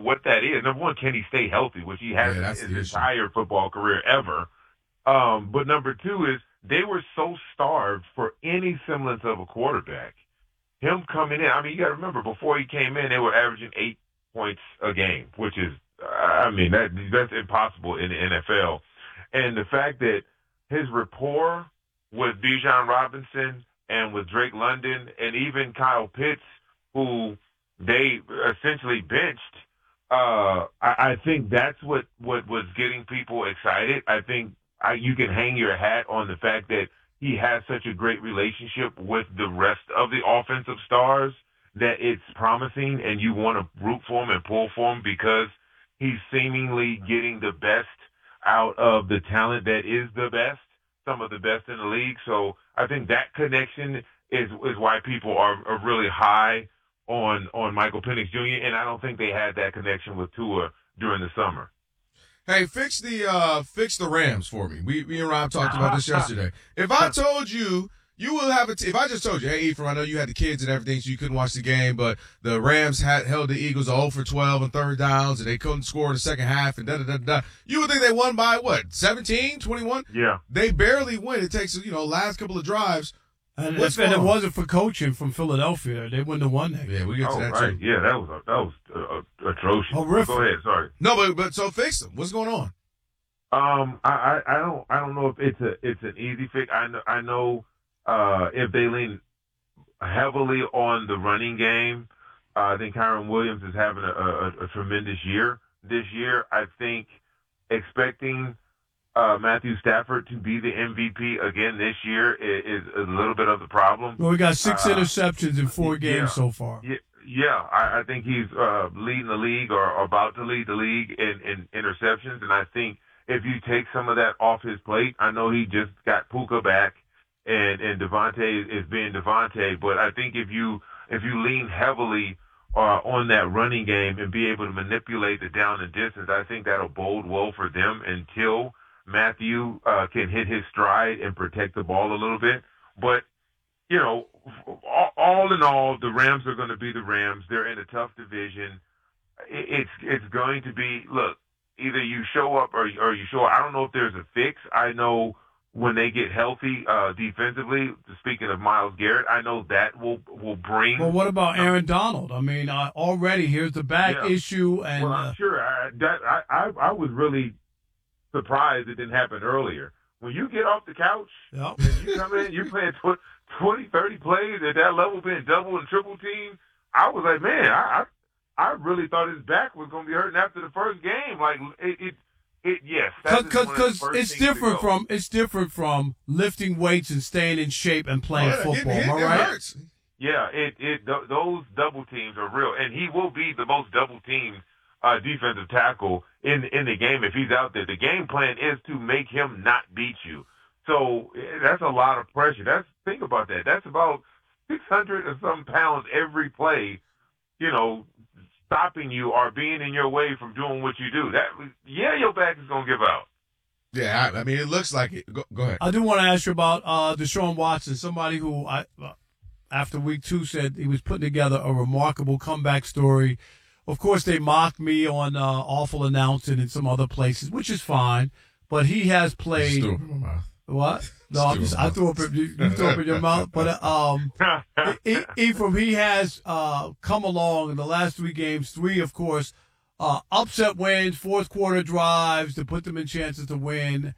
what that is. Number one, can he stay healthy, which he hasn't his entire football career ever. But number two is they were so starved for any semblance of a quarterback. Him coming in, I mean, you got to remember, before he came in, they were averaging 8 points a game, which is, I mean, that's impossible in the NFL. And the fact that his rapport with Bijan Robinson and with Drake London and even Kyle Pitts, who they essentially benched, I think that's what was getting people excited. I think you can hang your hat on the fact that he has such a great relationship with the rest of the offensive stars that it's promising, and you want to root for him and pull for him because he's seemingly getting the best out of the talent that is the best, some of the best in the league. So I think that connection is why people are really high on Michael Penix Jr., and I don't think they had that connection with Tua during the summer. Hey, fix the Rams for me. Me and Rob talked about this yesterday. If I told you will have if I just told you, hey, Ephraim, I know you had the kids and everything, so you couldn't watch the game, but the Rams held the Eagles 0 for 12 on third downs, and they couldn't score in the second half, and da-da-da-da. You would think they won by, what, 17, 21? Yeah. They barely win. It takes, last couple of drives. And if it wasn't for coaching from Philadelphia, they wouldn't have won that. Yeah, we get to that right. too. Yeah, that was atrocious. Horrific. Go ahead, sorry. No, but so fix them. What's going on? I don't know if it's an easy fix. I know if they lean heavily on the running game, I think Kyron Williams is having a tremendous year this year. I think expecting Matthew Stafford to be the MVP again this year is a little bit of the problem. Well, we got 6 interceptions in 4 games so far. Yeah, I think he's leading the league or about to lead the league in interceptions, and I think if you take some of that off his plate, I know he just got Puka back, and Devontae is being Devontae, but I think if you lean heavily on that running game and be able to manipulate the down and distance, I think that'll bode well for them until Matthew can hit his stride and protect the ball a little bit. But, all in all, the Rams are going to be the Rams. They're in a tough division. It's going to be, look, either you show up or you show up. I don't know if there's a fix. I know when they get healthy defensively, speaking of Myles Garrett, I know that will bring. Well, what about Aaron Donald? I mean, already here's the back issue. And, well, I'm sure I was really surprised it didn't happen earlier. When you get off the couch and you come in, you're playing 20, 30 plays at that level, being double and triple team, I was like, man, I really thought his back was going to be hurting after the first game. Like, yes. Because it's different from lifting weights and staying in shape and playing football, it right? Hurts. Yeah, those double teams are real, and he will be the most double teamed defensive tackle in the game if he's out there. The game plan is to make him not beat you. So that's a lot of pressure. Think about that. That's about 600 and some pounds every play, stopping you or being in your way from doing what you do. Your back is going to give out. Yeah, I mean, it looks like it. Go ahead. I do want to ask you about Deshaun Watson, somebody who after week 2 said he was putting together a remarkable comeback story. Of course, they mocked me on awful announcing in some other places, which is fine. But he has played. What? No, I threw up. You threw up in your mouth. But Ephraim, he has come along in the last 3 games. 3, of course, upset wins, fourth quarter drives to put them in chances to win.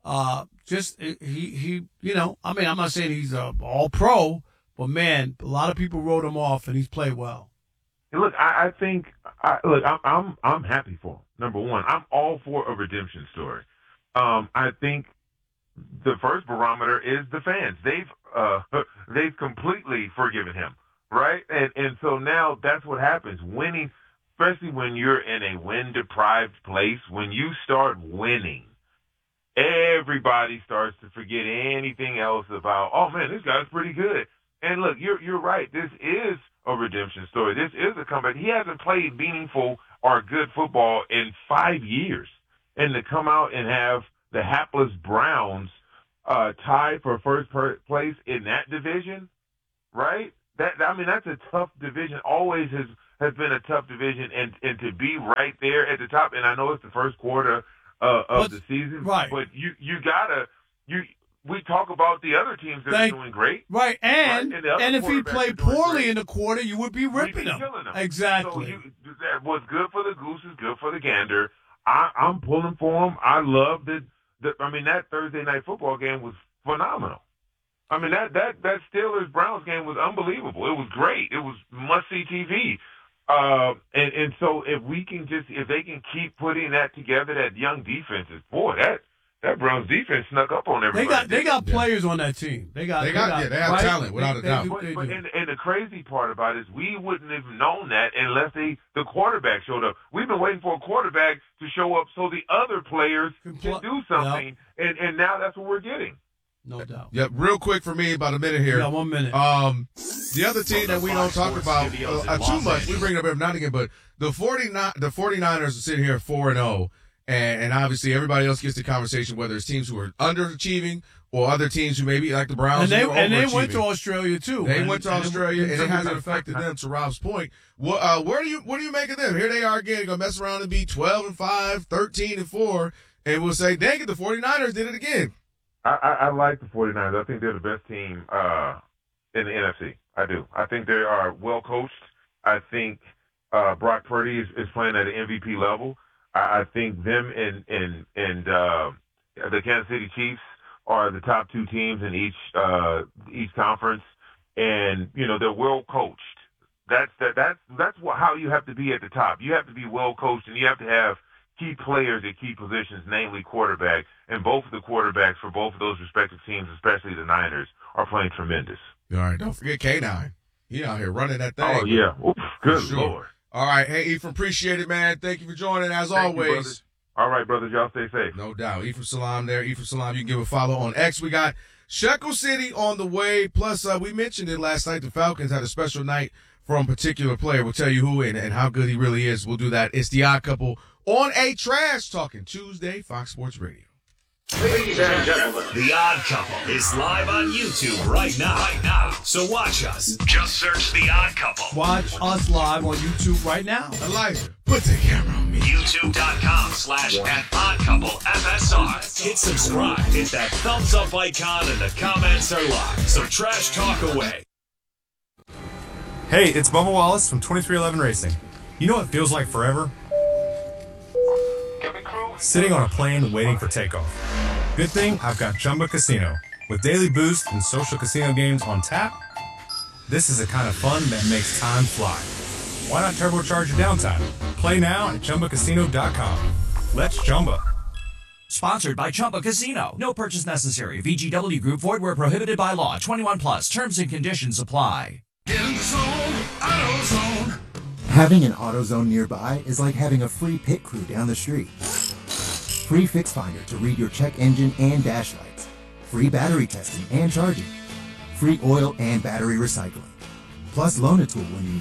He I mean, I'm not saying he's all pro, but man, a lot of people wrote him off, and he's played well. Look, I think I'm happy for him. Number one, I'm all for a redemption story. I think the first barometer is the fans. They've completely forgiven him, right? And so now that's what happens. Winning, especially when you're in a win-deprived place, when you start winning, everybody starts to forget anything else about, oh man, this guy's pretty good. And look, you're right. This is a redemption story. This is a comeback. He hasn't played meaningful or good football in 5 years. And to come out and have the hapless Browns tied for first place in that division, right? That's a tough division. Always has been a tough division, and to be right there at the top. And I know it's the first quarter of the season, right? But we talk about the other teams that are doing great, right? And if he played poorly in the quarter, you would be ripping him. Exactly. So what's good for the goose is good for the gander. I'm pulling for him. I love that Thursday night football game was phenomenal. I mean, that Steelers-Browns game was unbelievable. It was great. It was must-see TV. And so if they can keep putting that together, that young defense is, boy, that Browns defense snuck up on everybody. They got players on that team. They have right? talent without a doubt. But and the crazy part about it is we wouldn't have known that unless the quarterback showed up. We've been waiting for a quarterback to show up so the other players can do something, and now that's what we're getting. No doubt. Yep. Real quick for me, about a minute here. Yeah, 1 minute. The other team that we don't talk about too much, we bring it up every now and again, but the 49ers are sitting here 4-0, and obviously everybody else gets the conversation, whether it's teams who are underachieving or other teams who maybe like the Browns. And they went to Australia too. They went to Australia, and it hasn't affected them. To Rob's point, what do you make of them? Here they are again, gonna mess around and be 12-5, 13-4, and we'll say, dang it, the 49ers did it again. I like the 49ers. I think they're the best team in the NFC. I do. I think they are well coached. I think Brock Purdy is playing at an MVP level. I think them and the Kansas City Chiefs are the top two teams in each conference, and they're well coached. That's how you have to be at the top. You have to be well coached, and you have to have key players at key positions, namely quarterback, and both of the quarterbacks for both of those respective teams, especially the Niners, are playing tremendous. All right, don't forget K9. He out here running that thing. Oh, yeah. Oof, good Lord. All right, hey, Ephraim, appreciate it, man. Thank you for joining, as always. All right, brothers, y'all stay safe. No doubt. Ephraim Salam there. Ephraim Salam, you can give a follow on X. We got Shekel City on the way. Plus, we mentioned it last night. The Falcons had a special night from a particular player. We'll tell you who and how good he really is. We'll do that. It's The Odd Couple on a Trash Talking Tuesday, Fox Sports Radio. Ladies and gentlemen, The Odd Couple is live on YouTube right now. So watch us. Just search The Odd Couple. Watch us live on YouTube right now. Elijah, put the camera on me. YouTube.com/@oddcouplefsr. Hit subscribe, hit that thumbs up icon, and the comments are live. So trash talk away. Hey, it's Bubba Wallace from 2311 Racing. You know what feels like forever? Sitting on a plane waiting for takeoff. Good thing I've got Chumba Casino. With daily boost and social casino games on tap, this is the kind of fun that makes time fly. Why not turbocharge your downtime? Play now at ChumbaCasino.com. Let's Chumba. Sponsored by Chumba Casino. No purchase necessary. VGW Group. Void where prohibited by law. 21 plus. Terms and conditions apply. In the zone, AutoZone. Having an AutoZone nearby is like having a free pit crew down the street. Free Fix Finder to read your check engine and dash lights. Free battery testing and charging. Free oil and battery recycling. Plus loan a tool when you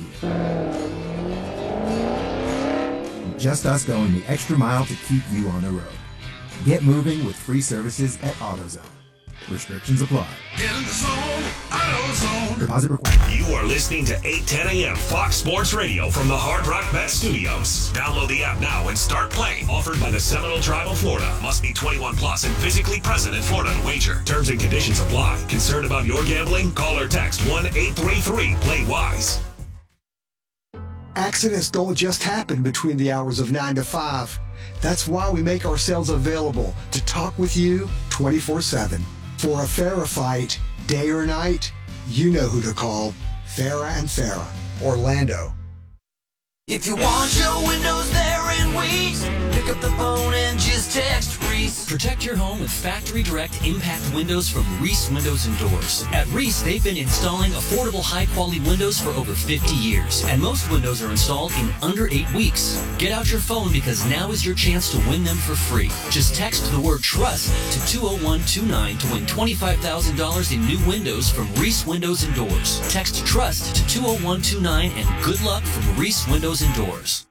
need it. Just us going the extra mile to keep you on the road. Get moving with free services at AutoZone. Restrictions apply. In the zone, AutoZone. Deposit required. You are listening to 8:10 a.m. Fox Sports Radio from the Hard Rock Bet Studios. Download the app now and start playing. Offered by the Seminole Tribe of Florida. Must be 21 plus and physically present in Florida to wager. Terms and conditions apply. Concerned about your gambling? Call or text 1-833-PLAY-WISE. Accidents don't just happen between the hours of 9 to 5. That's why we make ourselves available to talk with you 24/7. For a Farah fight, day or night, you know who to call. Farah and Farah, Orlando. If you want your windows there in Reese, pick up the phone and just text Reese. Protect your home with factory direct impact windows from Reese Windows and Doors. At Reese, they've been installing affordable high quality windows for over 50 years. And most windows are installed in under 8 weeks. Get out your phone because now is your chance to win them for free. Just text the word TRUST to 20129 to win $25,000 in new windows from Reese Windows and Doors. Text TRUST to 20129 and good luck from Reese Windows and Doors.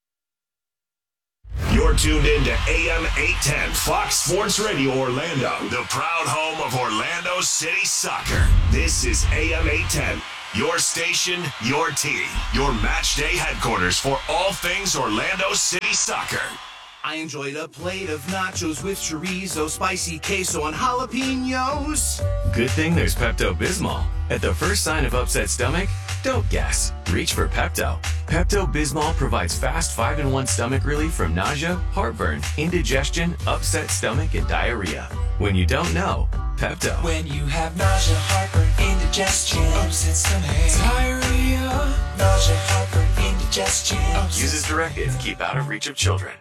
You're tuned in to AM 810 Fox Sports Radio Orlando, the proud home of Orlando City Soccer. This is AM 810 Your station, your team, your match day headquarters for all things Orlando City soccer. I enjoyed a plate of nachos with chorizo, spicy queso, and jalapenos. Good thing there's Pepto-Bismol. At the first sign of upset stomach, don't guess. Reach for Pepto. Pepto-Bismol provides fast 5-in-1 stomach relief from nausea, heartburn, indigestion, upset stomach, and diarrhea. When you don't know, Pepto. When you have nausea, heartburn, indigestion, upset stomach, diarrhea, nausea, heartburn, indigestion. Use as directed. Keep out of reach of children.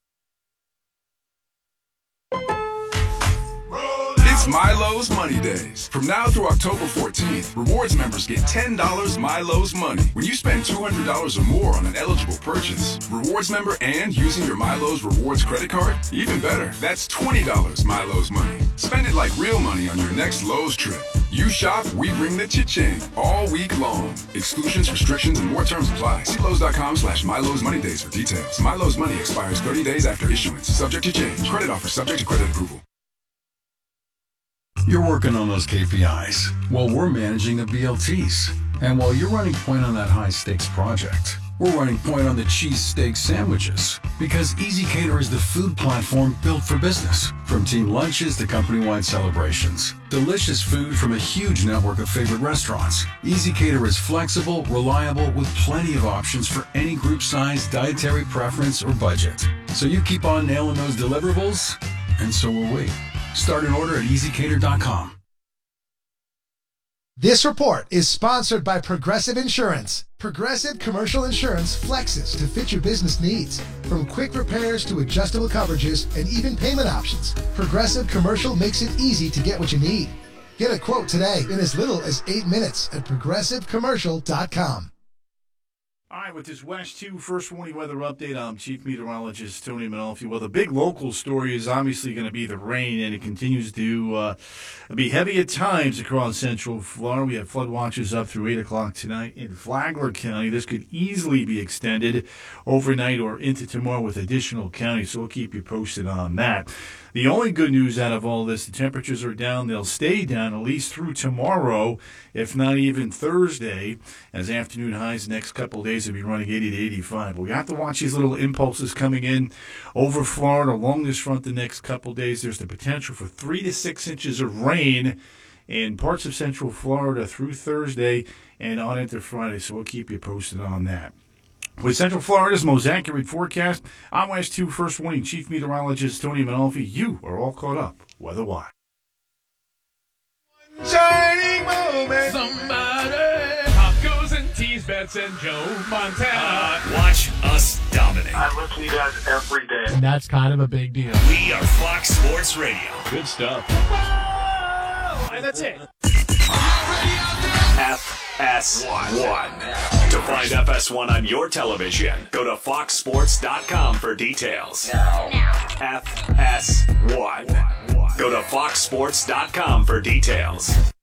It's Milo's Money Days. From now through October 14th, rewards members get $10 Milo's Money when you spend $200 or more on an eligible purchase. Rewards member and using your Milo's Rewards credit card? Even better, that's $20 Milo's Money. Spend it like real money on your next Lowe's trip. You shop, we bring the cha-ching all week long. Exclusions, restrictions, and more terms apply. See Lowe's.com/Milo's Money Days for details. Milo's Money expires 30 days after issuance. Subject to change. Credit offer subject to credit approval. You're working on those KPIs while we're managing the BLTs. And while you're running point on that high-stakes project, we're running point on the cheesesteak sandwiches. Because ezCater is the food platform built for business. From team lunches to company-wide celebrations. Delicious food from a huge network of favorite restaurants. ezCater is flexible, reliable, with plenty of options for any group size, dietary preference, or budget. So you keep on nailing those deliverables, and so will we. Start an order at ezcater.com. This report is sponsored by Progressive Insurance. Progressive Commercial Insurance flexes to fit your business needs. From quick repairs to adjustable coverages and even payment options, Progressive Commercial makes it easy to get what you need. Get a quote today in as little as 8 minutes at progressivecommercial.com. All right, with this West 2 First Warning Weather Update, I'm Chief Meteorologist Tony Manolfi. Well, the big local story is obviously going to be the rain, and it continues to be heavy at times across central Florida. We have flood watches up through 8 o'clock tonight in Flagler County. This could easily be extended overnight or into tomorrow with additional counties, so we'll keep you posted on that. The only good news out of all this, the temperatures are down. They'll stay down at least through tomorrow, if not even Thursday, as afternoon highs the next couple of days will be running 80 to 85. But we have to watch these little impulses coming in over Florida along this front the next couple of days. There's the potential for 3 to 6 inches of rain in parts of central Florida through Thursday and on into Friday, so we'll keep you posted on that. With Central Florida's most accurate forecast, I'm West 2 First Warning Chief Meteorologist Tony Manolfi. You are all caught up weather-wise. Shining moment. Somebody. Tacos and teas, bets and Joe Montana. Watch us dominate. I listen to you guys every day. And that's kind of a big deal. We are Fox Sports Radio. Good stuff. Whoa! And that's it. FS1. To find FS1 on your television, go to foxsports.com for details. FS1. Go to foxsports.com for details.